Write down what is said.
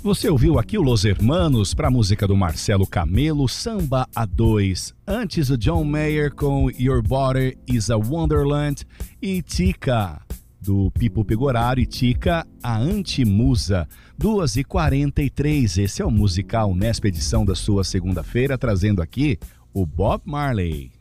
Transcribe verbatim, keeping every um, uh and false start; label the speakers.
Speaker 1: Você ouviu aqui o Los Hermanos para a música do Marcelo Camelo, Samba a dois. Antes o John Mayer com Your Body is a Wonderland e Tika, do Pipo Pegoraro e Tika, a Antimusa. duas e quarenta e três, esse é o Musical Nesp, edição da sua segunda-feira, trazendo aqui o Bob Marley.